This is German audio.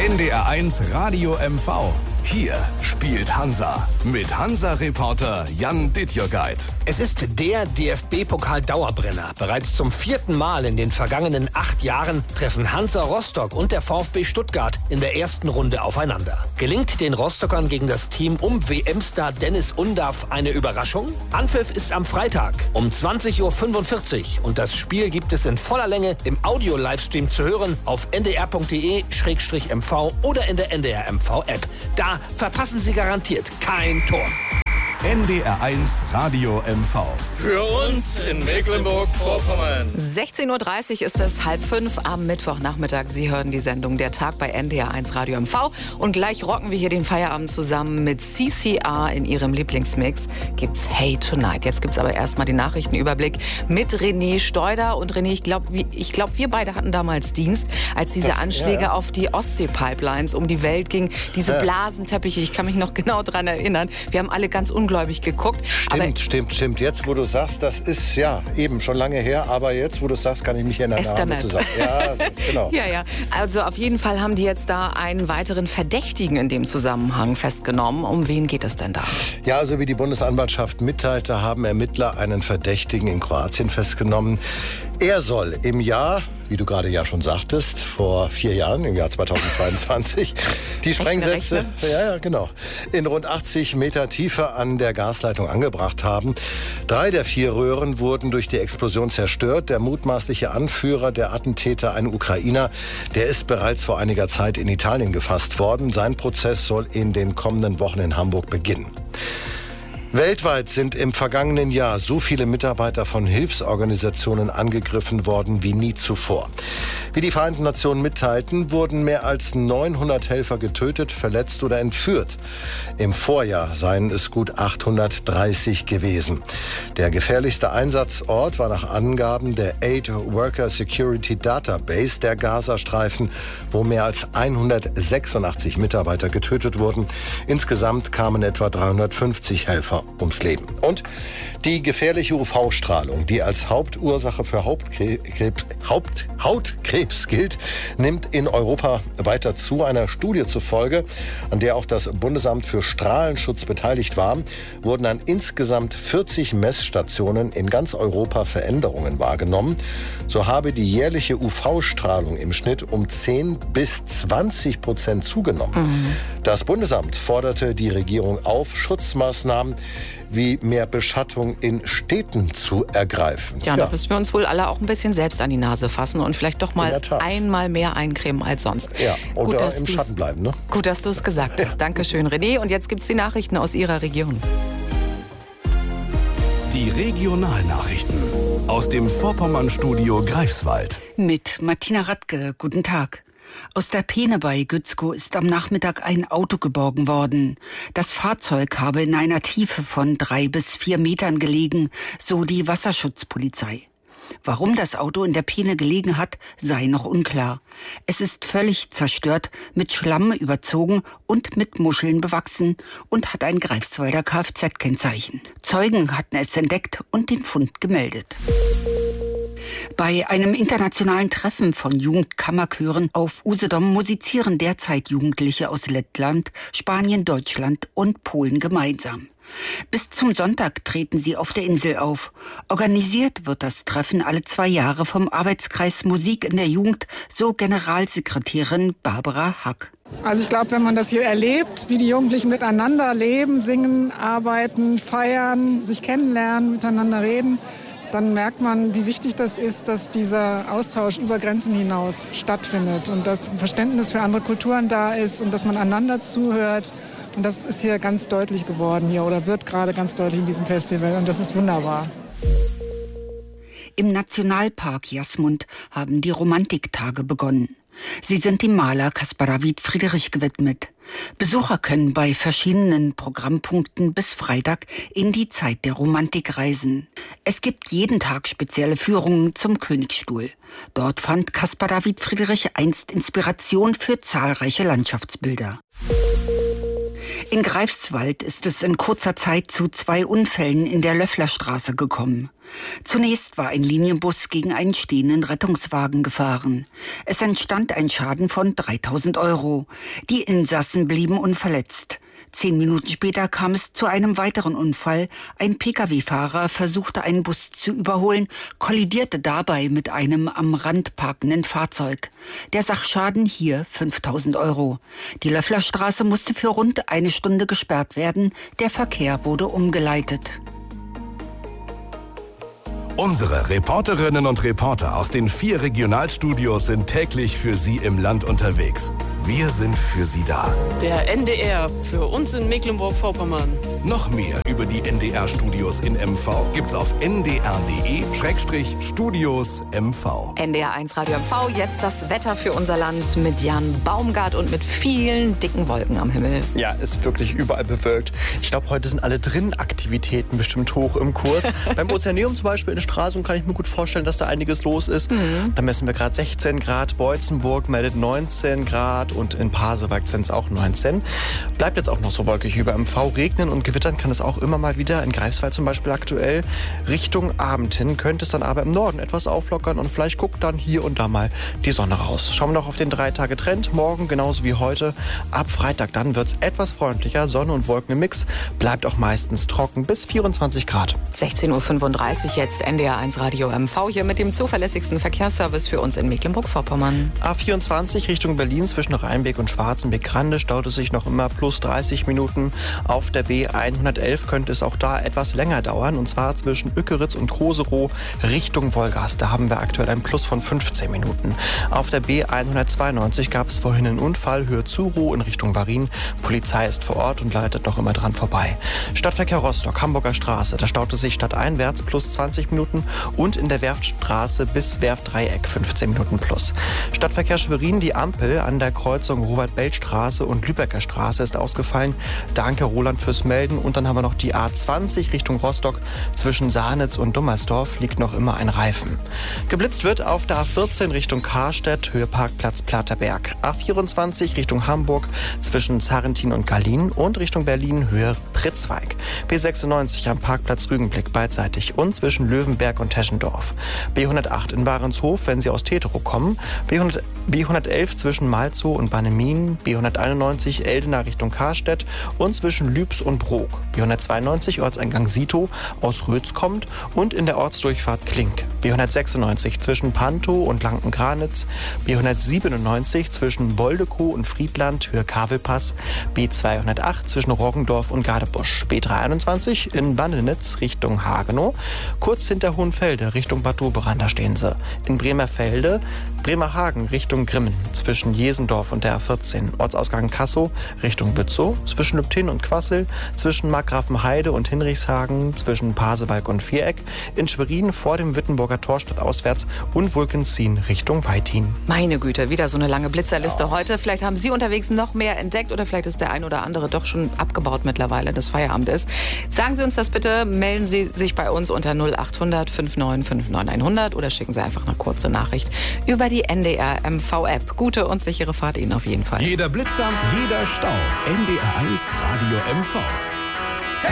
NDR1 Radio MV. Hier spielt Hansa mit Hansa-Reporter Jan Dittjörgeit. Es ist der DFB-Pokal-Dauerbrenner. Bereits zum 4. Mal in den vergangenen 8 Jahren treffen Hansa Rostock und der VfB Stuttgart in der ersten Runde aufeinander. Gelingt den Rostockern gegen das Team um WM-Star Dennis Undaff eine Überraschung? Anpfiff ist am Freitag um 20.45 Uhr und das Spiel gibt es in voller Länge im Audio-Livestream zu hören auf ndr.de/mv oder in der NDR-MV-App. Da verpassen Sie garantiert kein Tor. NDR1 Radio MV. Für uns in Mecklenburg-Vorpommern. 16.30 Uhr ist es 4:30 am Mittwochnachmittag. Sie hören die Sendung Der Tag bei NDR1 Radio MV. Und gleich rocken wir hier den Feierabend zusammen mit CCR in ihrem Lieblingsmix. Gibt's Hey Tonight. Jetzt gibt's aber erstmal den Nachrichtenüberblick mit René Steuder. Und René, ich glaube, wir beide hatten damals Dienst, als diese Anschläge auf die Ostsee-Pipelines um die Welt gingen. Diese Blasenteppiche, ich kann mich noch genau dran erinnern. Wir haben alle ganz ungläubig geguckt. Stimmt. Jetzt, wo du sagst, das ist ja eben schon lange her, aber jetzt, wo du sagst, kann ich mich erinnern. Zusammen. Ja, genau. Ja. Also auf jeden Fall haben die jetzt da einen weiteren Verdächtigen in dem Zusammenhang festgenommen. Um wen geht es denn da? Ja, also wie die Bundesanwaltschaft mitteilte, haben Ermittler einen Verdächtigen in Kroatien festgenommen. Er soll im Jahr, wie du gerade ja schon sagtest, vor 4 Jahren, im Jahr 2022, die Sprengsätze in rund 80 Meter Tiefe an der Gasleitung angebracht haben. 3 der 4 Röhren wurden durch die Explosion zerstört. Der mutmaßliche Anführer der Attentäter, ein Ukrainer, der ist bereits vor einiger Zeit in Italien gefasst worden. Sein Prozess soll in den kommenden Wochen in Hamburg beginnen. Weltweit sind im vergangenen Jahr so viele Mitarbeiter von Hilfsorganisationen angegriffen worden wie nie zuvor. Wie die Vereinten Nationen mitteilten, wurden mehr als 900 Helfer getötet, verletzt oder entführt. Im Vorjahr seien es gut 830 gewesen. Der gefährlichste Einsatzort war nach Angaben der Aid Worker Security Database der Gazastreifen, wo mehr als 186 Mitarbeiter getötet wurden. Insgesamt kamen etwa 350 Helfer ums Leben. Und die gefährliche UV-Strahlung, die als Hauptursache für Hautkrebs gilt, nimmt in Europa weiter zu. Einer Studie zufolge, an der auch das Bundesamt für Strahlenschutz beteiligt war, wurden an insgesamt 40 Messstationen in ganz Europa Veränderungen wahrgenommen. So habe die jährliche UV-Strahlung im Schnitt um 10-20% zugenommen. Das Bundesamt forderte die Regierung auf, Schutzmaßnahmen wie mehr Beschattung in Städten zu ergreifen. Ja, da müssen wir uns wohl alle auch ein bisschen selbst an die Nase fassen und vielleicht doch mal einmal mehr eincremen als sonst. Ja, oder im Schatten bleiben, ne? Gut, dass du es gesagt hast. Dankeschön, René. Und jetzt gibt's die Nachrichten aus Ihrer Region. Die Regionalnachrichten aus dem Vorpommern-Studio Greifswald. Mit Martina Radke, guten Tag. Aus der Peene bei Gützkow ist am Nachmittag ein Auto geborgen worden. Das Fahrzeug habe in einer Tiefe von 3 bis 4 Metern gelegen, so die Wasserschutzpolizei. Warum das Auto in der Peene gelegen hat, sei noch unklar. Es ist völlig zerstört, mit Schlamm überzogen und mit Muscheln bewachsen und hat ein Greifswalder Kfz-Kennzeichen. Zeugen hatten es entdeckt und den Fund gemeldet. Bei einem internationalen Treffen von Jugendkammerchören auf Usedom musizieren derzeit Jugendliche aus Lettland, Spanien, Deutschland und Polen gemeinsam. Bis zum Sonntag treten sie auf der Insel auf. Organisiert wird das Treffen alle 2 Jahre vom Arbeitskreis Musik in der Jugend, so Generalsekretärin Barbara Hack. Also ich glaube, wenn man das hier erlebt, wie die Jugendlichen miteinander leben, singen, arbeiten, feiern, sich kennenlernen, miteinander reden, dann merkt man, wie wichtig das ist, dass dieser Austausch über Grenzen hinaus stattfindet und dass Verständnis für andere Kulturen da ist und dass man einander zuhört. Und das ist hier ganz deutlich geworden hier oder wird gerade ganz deutlich in diesem Festival und das ist wunderbar. Im Nationalpark Jasmund haben die Romantiktage begonnen. Sie sind dem Maler Caspar David Friedrich gewidmet. Besucher können bei verschiedenen Programmpunkten bis Freitag in die Zeit der Romantik reisen. Es gibt jeden Tag spezielle Führungen zum Königsstuhl. Dort fand Caspar David Friedrich einst Inspiration für zahlreiche Landschaftsbilder. In Greifswald ist es in kurzer Zeit zu 2 Unfällen in der Löfflerstraße gekommen. Zunächst war ein Linienbus gegen einen stehenden Rettungswagen gefahren. Es entstand ein Schaden von 3.000 €. Die Insassen blieben unverletzt. 10 Minuten später kam es zu einem weiteren Unfall. Ein Pkw-Fahrer versuchte, einen Bus zu überholen, kollidierte dabei mit einem am Rand parkenden Fahrzeug. Der Sachschaden hier 5.000 €. Die Löfflerstraße musste für rund 1 Stunde gesperrt werden. Der Verkehr wurde umgeleitet. Unsere Reporterinnen und Reporter aus den 4 Regionalstudios sind täglich für Sie im Land unterwegs. Wir sind für Sie da. Der NDR für uns in Mecklenburg-Vorpommern. Noch mehr über die NDR-Studios in MV gibt's auf ndr.de/Studios MV. NDR1 Radio MV, jetzt das Wetter für unser Land mit Jan Baumgart und mit vielen dicken Wolken am Himmel. Ja, ist wirklich überall bewölkt. Ich glaube, heute sind alle Aktivitäten bestimmt hoch im Kurs. Beim Ozeaneum zum Beispiel in Stralsund kann ich mir gut vorstellen, dass da einiges los ist. Da messen wir gerade 16 Grad. Beutzenburg meldet 19 Grad und in Pasewalk sind es auch 19. Bleibt jetzt auch noch so wolkig über MV. Regnen und gewittern kann es auch immer mal wieder. In Greifswald zum Beispiel aktuell. Richtung Abend hin könnte es dann aber im Norden etwas auflockern und vielleicht guckt dann hier und da mal die Sonne raus. Schauen wir noch auf den 3-Tage-Trend. Morgen genauso wie heute. Ab Freitag dann wird es etwas freundlicher. Sonne und Wolken im Mix. Bleibt auch meistens trocken bis 24 Grad. 16:35 Uhr jetzt NDR1 Radio MV hier mit dem zuverlässigsten Verkehrsservice für uns in Mecklenburg-Vorpommern. A24 Richtung Berlin zwischen Rheinbeck und Schwarzenbeck-Grande staut es sich noch immer plus 30 Minuten. Auf der B111 könnte es auch da etwas länger dauern, und zwar zwischen Ückeritz und Kroserow Richtung Wolgast. Da haben wir aktuell ein Plus von 15 Minuten. Auf der B192 gab es vorhin einen Unfall, Höhe Zurow in Richtung Varin. Polizei ist vor Ort und leitet noch immer dran vorbei. Stadtverkehr Rostock, Hamburger Straße, da staut es sich stadteinwärts plus 20 Minuten und in der Werftstraße bis Werftdreieck 15 Minuten plus. Stadtverkehr Schwerin, die Ampel an der Kreuzung Robert-Belt-Straße und Lübecker Straße ist ausgefallen. Danke Roland fürs Melden. Und dann haben wir noch die A20 Richtung Rostock. Zwischen Sahnitz und Dummersdorf liegt noch immer ein Reifen. Geblitzt wird auf der A14 Richtung Karstedt, Höhe Parkplatz Platterberg. A24 Richtung Hamburg zwischen Zarrentin und Gallien und Richtung Berlin Höhe Pritzweig. B96 am Parkplatz Rügenblick beidseitig und zwischen Löwenberg und Teschendorf. B108 in Warenshof, wenn Sie aus Teterow kommen. B111 zwischen Malzow und Bannemin. B191 Eldena Richtung Karstedt und zwischen Lübs und Brok. B192 Ortseingang Sito aus Rötz kommt und in der Ortsdurchfahrt Klink. B196 zwischen Pantow und Lanken-Granitz. B197 zwischen Boldekow und Friedland, Höhe Kavelpass. B208 zwischen Roggendorf und Gadebusch. B321 in Bandenitz Richtung Hagenow. Kurz hinter Hohenfelde Richtung Bad Doberan, da stehen sie. In Bremerfelde, Bremerhagen Richtung Grimmen, zwischen Jesendorf und der A14. Ortsausgang Kassow Richtung Bützow, zwischen Lübtheen und Quassel, zwischen Markgrafenheide und Hinrichshagen, zwischen Pasewalk und Viereck, in Schwerin vor dem Wittenburger Tor stadtauswärts und Wulkenzien Richtung Weithin. Meine Güte, wieder so eine lange Blitzerliste heute. Vielleicht haben Sie unterwegs noch mehr entdeckt oder vielleicht ist der ein oder andere doch schon abgebaut mittlerweile, dass Feierabend ist. Sagen Sie uns das bitte, melden Sie sich bei uns unter 0800 59 100 oder schicken Sie einfach eine kurze Nachricht über die NDR MV-App. Gute und sichere Fahrt Ihnen auf jeden Fall. Jeder Blitzer, jeder Stau. NDR1 Radio MV.